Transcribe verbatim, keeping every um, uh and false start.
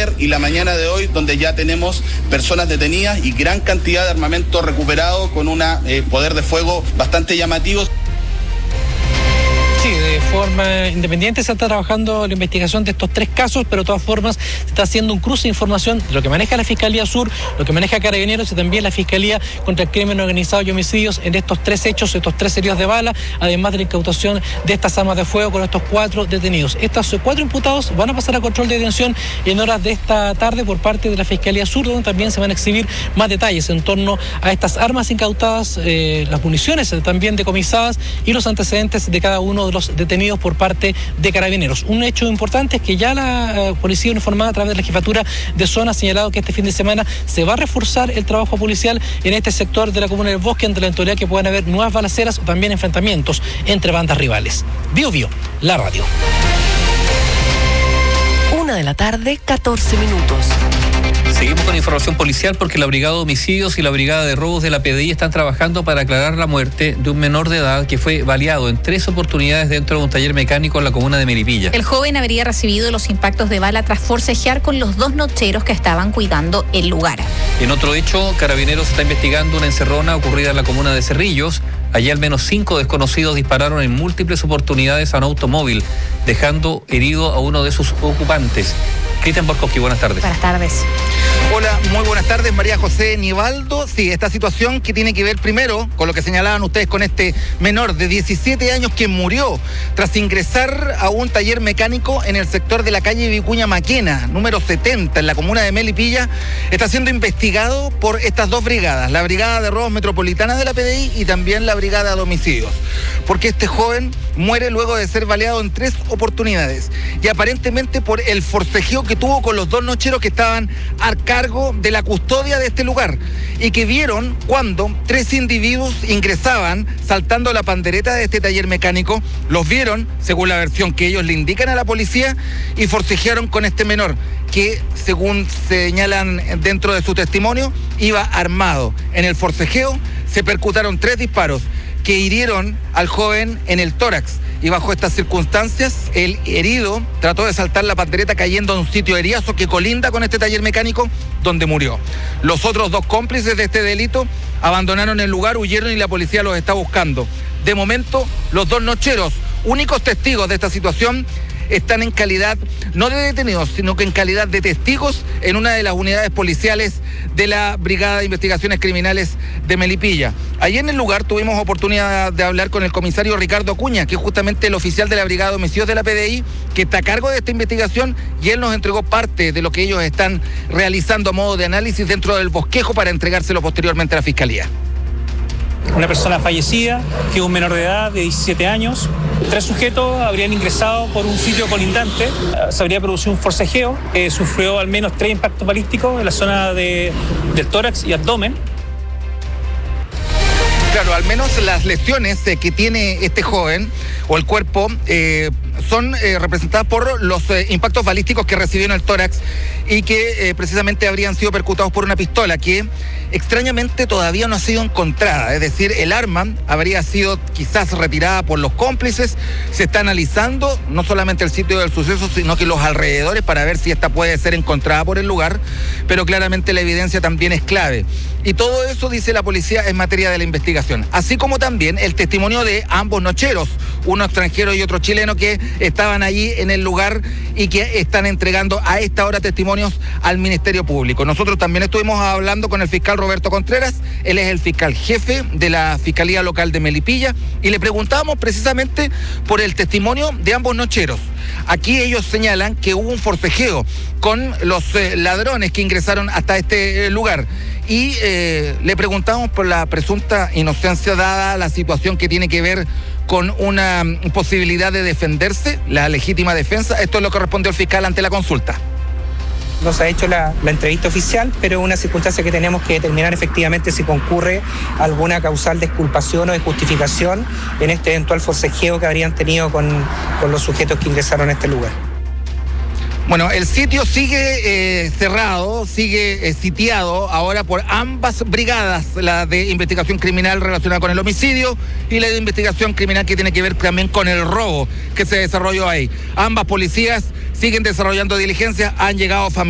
ayer y la mañana de hoy, donde ya tenemos personas detenidas y gran cantidad de armamento recuperado con un eh, poder de fuego bastante llamativo. Sí, de forma independiente se está trabajando la investigación de estos tres casos, pero de todas formas se está haciendo un cruce de información de lo que maneja la Fiscalía Sur, lo que maneja Carabineros y también la Fiscalía contra el Crimen Organizado y Homicidios en estos tres hechos, estos tres heridos de bala, además de la incautación de estas armas de fuego con estos cuatro detenidos. Estos cuatro imputados van a pasar a control de detención en horas de esta tarde por parte de la Fiscalía Sur, donde también se van a exhibir más detalles en torno a estas armas incautadas, eh, las municiones también decomisadas y los antecedentes de cada uno de los detenidos por parte de Carabineros. Un hecho importante es que ya la uh, policía uniformada a través de la jefatura de zona ha señalado que este fin de semana se va a reforzar el trabajo policial en este sector de la comuna del Bosque ante la eventualidad que puedan haber nuevas balaceras o también enfrentamientos entre bandas rivales. Bio Bio, la radio. Una de la tarde, catorce minutos. Seguimos con información policial porque la Brigada de Homicidios y la Brigada de Robos de la P D I están trabajando para aclarar la muerte de un menor de edad que fue baleado en tres oportunidades dentro de un taller mecánico en la comuna de Melipilla. El joven habría recibido los impactos de bala tras forcejear con los dos nocheros que estaban cuidando el lugar. En otro hecho, Carabineros está investigando una encerrona ocurrida en la comuna de Cerrillos. Allí al menos cinco desconocidos dispararon en múltiples oportunidades a un automóvil, dejando herido a uno de sus ocupantes. Cristian Borkowski, buenas tardes. Buenas tardes. Hola, muy buenas tardes, María José Nivaldo. Sí, esta situación que tiene que ver primero con lo que señalaban ustedes con este menor de diecisiete años que murió tras ingresar a un taller mecánico en el sector de la calle Vicuña Maquena, número setenta, en la comuna de Melipilla, está siendo investigado por estas dos brigadas, la Brigada de Robos Metropolitana de la P D I y también la Brigada de Homicidios, porque este joven muere luego de ser baleado en tres oportunidades y aparentemente por el forcejeo que tuvo con los dos nocheros que estaban a cargo de la custodia de este lugar y que vieron cuando tres individuos ingresaban saltando la pandereta de este taller mecánico, los vieron, según la versión que ellos le indican a la policía, y forcejearon con este menor que, según señalan dentro de su testimonio, iba armado. En el forcejeo se percutaron tres disparos que hirieron al joven en el tórax. Y bajo estas circunstancias, el herido trató de saltar la pandereta cayendo en un sitio heriazo que colinda con este taller mecánico donde murió. Los otros dos cómplices de este delito abandonaron el lugar, huyeron y la policía los está buscando. De momento, los dos nocheros, únicos testigos de esta situación, están en calidad, no de detenidos, sino que en calidad de testigos en una de las unidades policiales de la Brigada de Investigaciones Criminales de Melipilla. Allí en el lugar tuvimos oportunidad de hablar con el comisario Ricardo Acuña, que es justamente el oficial de la Brigada de Homicidios de la P D I, que está a cargo de esta investigación, y él nos entregó parte de lo que ellos están realizando a modo de análisis dentro del bosquejo para entregárselo posteriormente a la Fiscalía. Una persona fallecida, que es un menor de edad de diecisiete años. Tres sujetos habrían ingresado por un sitio colindante. Se habría producido un forcejeo. Eh, sufrió al menos tres impactos balísticos en la zona de, del tórax y abdomen. Claro, al menos las lesiones eh, que tiene este joven o el cuerpo eh, son eh, representadas por los eh, impactos balísticos que recibió en el tórax y que eh, precisamente habrían sido percutados por una pistola que extrañamente todavía no ha sido encontrada. Es decir, el arma habría sido quizás retirada por los cómplices. Se está analizando no solamente el sitio del suceso, sino que los alrededores para ver si esta puede ser encontrada por el lugar, pero claramente la evidencia también es clave. Y todo eso, dice la policía, es materia de la investigación. Así como también el testimonio de ambos nocheros, uno extranjero y otro chileno, que estaban allí en el lugar y que están entregando a esta hora testimonios al Ministerio Público. Nosotros también estuvimos hablando con el fiscal Roberto Contreras, él es el fiscal jefe de la Fiscalía Local de Melipilla, y le preguntábamos precisamente por el testimonio de ambos nocheros. Aquí ellos señalan que hubo un forcejeo con los eh, ladrones que ingresaron hasta este eh, lugar. Y eh, le preguntamos por la presunta inocencia dada la situación que tiene que ver con una posibilidad de defenderse, la legítima defensa. Esto es lo que respondió el fiscal ante la consulta. No se ha hecho la, la entrevista oficial, pero es una circunstancia que tenemos que determinar efectivamente si concurre alguna causal de exculpación o de justificación en este eventual forcejeo que habrían tenido con, con los sujetos que ingresaron a este lugar. Bueno, el sitio sigue eh, cerrado, sigue eh, sitiado ahora por ambas brigadas, la de investigación criminal relacionada con el homicidio y la de investigación criminal que tiene que ver también con el robo que se desarrolló ahí. Ambas policías siguen desarrollando diligencias, han llegado familiares.